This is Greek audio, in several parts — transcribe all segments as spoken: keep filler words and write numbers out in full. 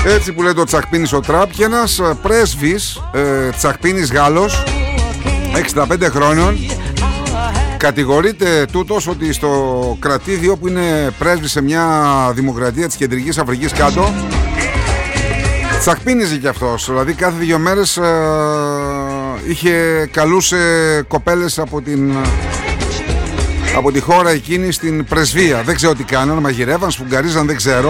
Έτσι που λέει το Τσακπίνης ο Τραπ. Και ένας πρέσβης, ε, Τσακπίνης Γάλλος, εξήντα πέντε χρόνων, κατηγορείται τούτος ότι στο κρατήδιο που είναι πρέσβη σε μια δημοκρατία της Κεντρικής Αφρικής κάτω, τσακπίνιζε κι αυτός. Δηλαδή κάθε δύο μέρες ε, είχε καλούσε κοπέλες από την, από τη χώρα εκείνη στην πρεσβεία. Δεν ξέρω τι κάνανε, μαγειρεύαν, σφουγγαρίζαν, δεν ξέρω.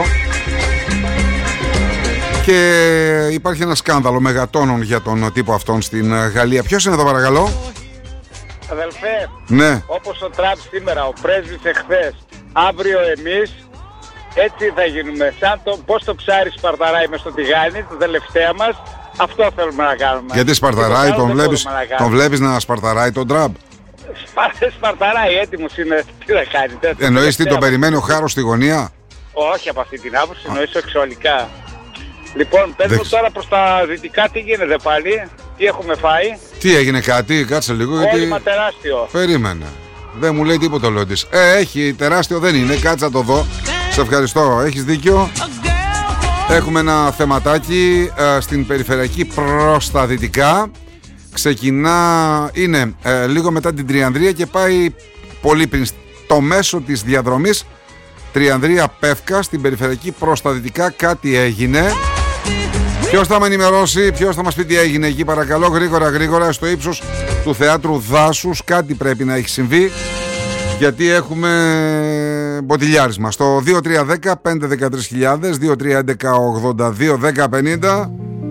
Και υπάρχει ένα σκάνδαλο μεγατόνων για τον τύπο αυτόν στην Γαλλία. Ποιος είναι εδώ παρακαλώ? Αδελφέ, ναι. Όπως ο Τραμπ σήμερα, ο πρέσβης εχθές, αύριο εμείς, έτσι θα γίνουμε. Σαν το πώς το ψάρι σπαρταράει μες στο τηγάνι, το τελευταία μας, αυτό θέλουμε να κάνουμε. Γιατί σπαρταράει, τον βλέπεις, να τον βλέπεις να σπαρταράει τον Τραμπ? Σπα, σπαρταράει, έτοιμος είναι, τι να κάνει. Εννοείς τι, τον περιμένει ο Χάρος στη γωνία? Όχι από αυτή την άποψη, εννοείς εξωλικά. Λοιπόν, πες μου τώρα προς τα δυτικά τι γίνεται πάλι, τι έχουμε φάει. Τι έγινε κάτι, κάτσε λίγο γιατί... Όλυμα τεράστιο. Περίμενε, δεν μου λέει τίποτα ο Λόντις. Ε, έχει, τεράστιο δεν είναι, κάτσε να το δω. Σε ευχαριστώ, έχεις δίκιο. Έχουμε ένα θεματάκι ε, στην περιφερειακή προς τα δυτικά. Ξεκινά, είναι ε, λίγο μετά την Τριανδρία και πάει πολύ πριν, το μέσο της διαδρομής Τριανδρία Πεύκα, στην περιφερειακή προς τα δυτικά κάτι έγινε. Ποιος θα με ενημερώσει, ποιος θα μας πει τι έγινε εκεί παρακαλώ? Γρήγορα γρήγορα, στο ύψος του Θεάτρου Δάσους κάτι πρέπει να έχει συμβεί, γιατί έχουμε μποτιλιάρισμα. Στο δύο τρία ένα μηδέν πέντε ένα τρία χιλιάδες, δύο τρία ένα ένα ογδόντα δύο δέκα πενήντα.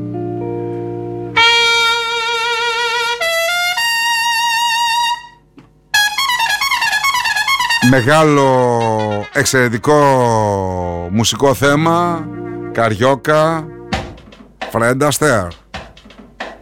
Μεγάλο εξαιρετικό μουσικό θέμα, Καριόκα, Φρέντα Αστέρ.